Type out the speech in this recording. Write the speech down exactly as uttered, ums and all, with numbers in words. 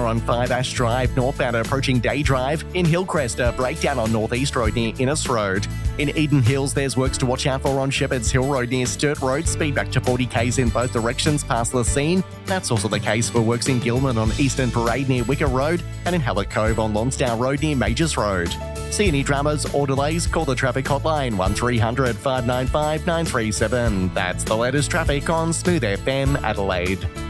on Five Ash Drive northbound approaching Day Drive. In Hillcrest, a breakdown on North East Road near Innes Road. In Eden Hills, there's works to watch out for on Shepherd's Hill Road near Sturt Road. Speed back to forty k's in both directions past the scene. That's also the case for works in Gilman on Eastern Parade near Wicker Road and in Hallett Cove on Lonsdale Road near Majors Road. See any dramas or delays? Call the traffic hotline one three hundred, five nine five, nine three seven. That's the latest traffic on Smooth F M Adelaide.